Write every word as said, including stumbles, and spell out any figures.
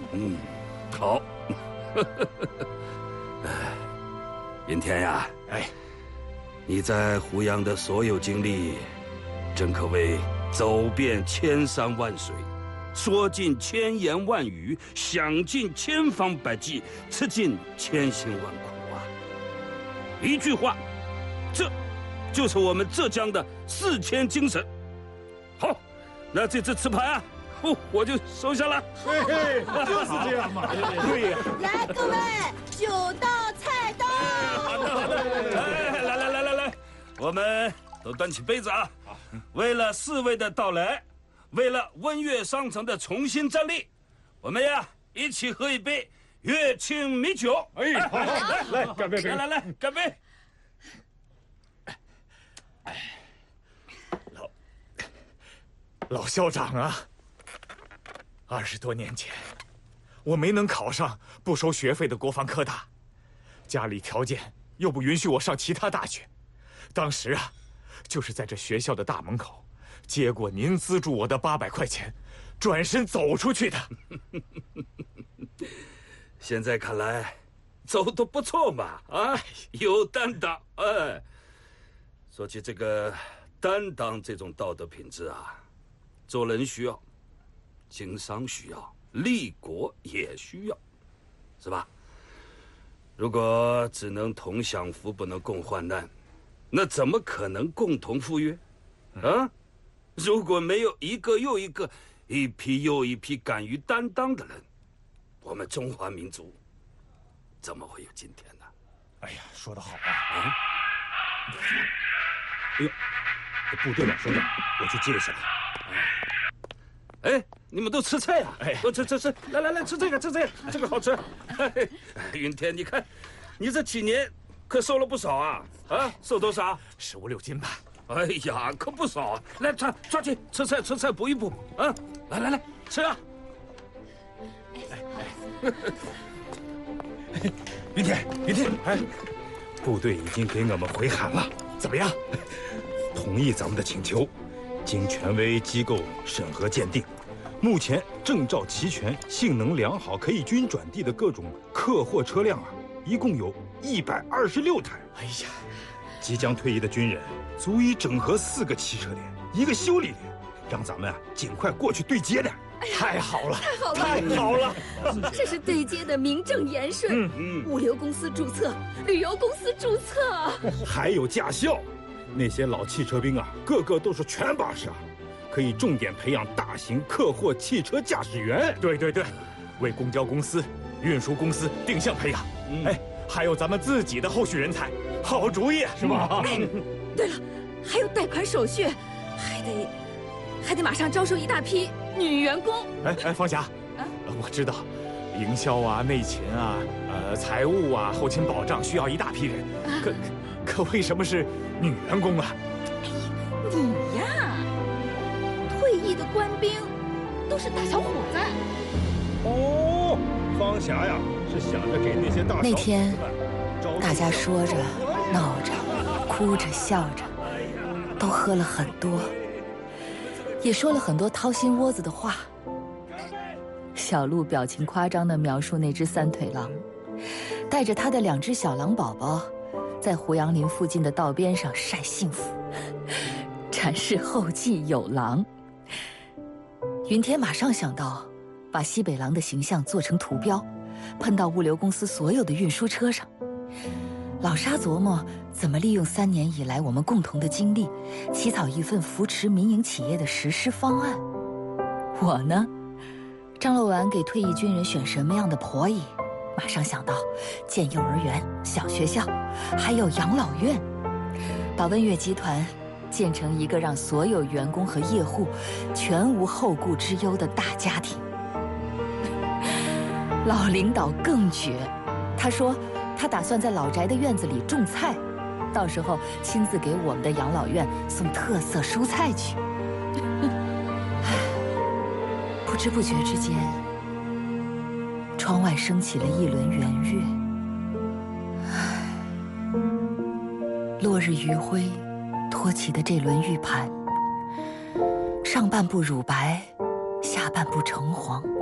嗯，好。哎，云天呀， 哎， 你在湖阳的所有经历，真可谓走遍千山万水，说尽千言万语，想尽千方百计，吃尽千辛万苦啊！一句话，这就是我们浙江的四千精神。好，那这次吃牌啊，哦，我就收下了。 嘿嘿，就是这样嘛。对呀。 来，各位，酒到菜到。 好的好的，哎，来来来来来，我们都端起杯子啊！为了四位的到来，为了温悦商城的重新站立，我们呀一起喝一杯乐清米酒。 哎，好，来来干杯！ 来来来，干杯！ 老老校长啊，二十多年前，我没能考上不收学费的国防科大，家里条件又不允许我上其他大学，当时啊，就是在这学校的大门口接过您资助我的八百块钱，转身走出去的。 现在看来，走得不错嘛，啊，有担当。哎，说起这个担当这种道德品质啊，做人需要，经商需要，立国也需要，是吧？如果只能同享福，不能共患难，那怎么可能共同富裕？啊，如果没有一个又一个、一批又一批敢于担当的人，我们中华民族怎么会有今天呢？ 哎呀，说得好啊！ 啊！ 哎呦，这部队老说的，我去记了下来。 哎，你们都吃菜呀？ 哎， 都吃吃吃，来来来，吃这个吃这个，这个好吃。哎，云天，你看，你这几年可瘦了不少啊！啊，瘦多少？ 十五六斤吧。 哎呀，可不少啊！来，抓抓紧吃菜吃菜补一补啊！来来来，吃啊！ 云天，云天，哎，部队已经给我们回函了，怎么样？同意咱们的请求，经权威机构审核鉴定，目前证照齐全、性能良好、可以军转地的各种客货车辆啊，一共有一百二十六台。哎呀，即将退役的军人足以整合四个汽车连、一个修理连，让咱们啊尽快过去对接的。太好了， 太好了， 太好了！ 这是对接的名正言顺。嗯嗯，物流公司注册，旅游公司注册， 还有驾校。那些老汽车兵啊，个个都是全把式啊，可以重点培养大型客货汽车驾驶员。对对对，为公交公司、运输公司定向培养。嗯、哎，还有咱们自己的后续人才，好主意是吧？ 嗯。对了，还有贷款手续，还得还得马上招收一大批女员工。 哎哎，方霞，啊，我知道，营销啊、内勤啊、呃、财务啊、后勤保障需要一大批人，啊、可可为什么是女员工啊？ 哎呀，你呀，退役的官兵都是大小伙子。 哦，方霞呀，是想着给那些大那天，大家说着、闹着、哭着、笑着，都喝了很多，也说了很多掏心窝子的话。小鹿表情夸张地描述那只三腿狼，带着他的两只小狼宝宝，在胡杨林附近的道边上晒幸福，展示后继有狼。云天马上想到，把西北狼的形象做成图标，喷到物流公司所有的运输车上。老沙琢磨怎么利用三年以来我们共同的经历，起草一份扶持民营企业的实施方案。我呢，张罗完给退役军人选什么样的婆姨，马上想到建幼儿园、小学校，还有养老院，把温悦集团建成一个让所有员工和业户全无后顾之忧的大家庭。老领导更绝，他说他打算在老宅的院子里种菜，到时候亲自给我们的养老院送特色蔬菜去。不知不觉之间，窗外升起了一轮圆月。落日余晖托起的这轮玉盘，上半部乳白，下半部橙黄。